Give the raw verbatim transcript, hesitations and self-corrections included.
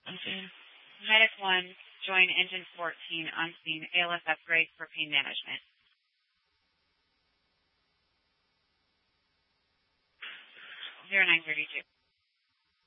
Okay. Medic one, join engine fourteen on scene, A L S upgrade for pain management. zero nine thirty-two.